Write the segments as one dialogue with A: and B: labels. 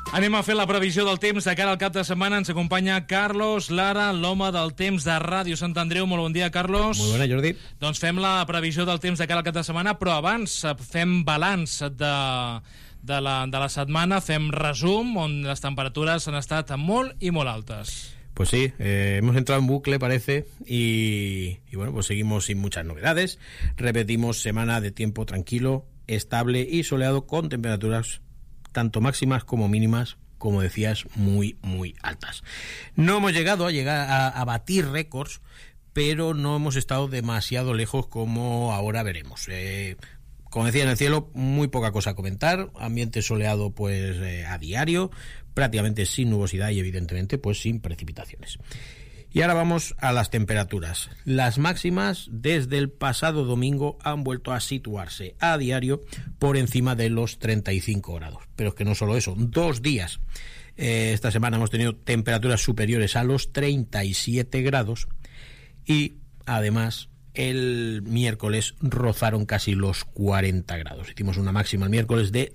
A: Anem a fer la previsió del temps de cara al cap de setmana. Ens acompanya Carlos Lara, l'home del temps de Ràdio Sant Andreu. Molt bon dia, Carlos.
B: Molt bona, Jordi.
A: Doncs fem la previsió del temps de cara al cap de setmana, però abans fem balanç de la setmana, fem resum, on les temperatures han estat molt i molt altes.
B: Pues sí, hemos entrado en bucle, parece, y bueno, pues seguimos sin muchas novedades. Repetimos semana de tiempo tranquilo, estable y soleado, con temperaturas tanto máximas como mínimas, como decías, muy, muy altas. No hemos llegado a batir récords, pero no hemos estado demasiado lejos, como ahora veremos. Como decía, en el cielo muy poca cosa a comentar, ambiente soleado pues a diario, prácticamente sin nubosidad y evidentemente pues sin precipitaciones. Y ahora vamos a las temperaturas. Las máximas desde el pasado domingo han vuelto a situarse a diario por encima de los 35 grados. Pero es que no solo eso, 2 días. Esta semana hemos tenido temperaturas superiores a los 37 grados y además el miércoles rozaron casi los 40 grados. Hicimos una máxima el miércoles de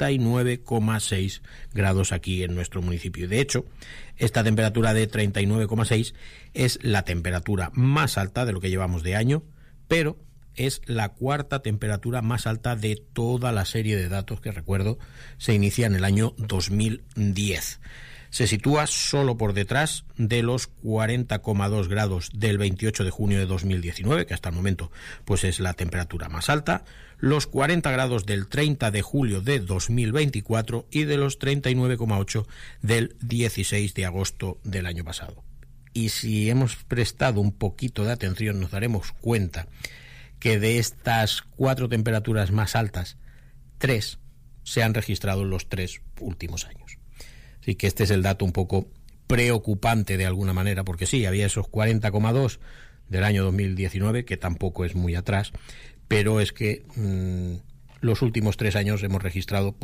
B: 39,6 grados aquí en nuestro municipio. De hecho, esta temperatura de 39,6 es la temperatura más alta de lo que llevamos de año, pero es la cuarta temperatura más alta de toda la serie de datos que, recuerdo, se inicia en el año 2010. Se sitúa solo por detrás de los 40,2 grados del 28 de junio de 2019, que hasta el momento pues es la temperatura más alta, los 40 grados del 30 de julio de 2024 y de los 39,8 del 16 de agosto del año pasado. Y si hemos prestado un poquito de atención, nos daremos cuenta que de estas 4 temperaturas más altas, 3 se han registrado en los 3 últimos años. Así que este es el dato un poco preocupante de alguna manera, porque sí, había esos 40,2 del año 2019, que tampoco es muy atrás, pero es que los últimos 3 años hemos registrado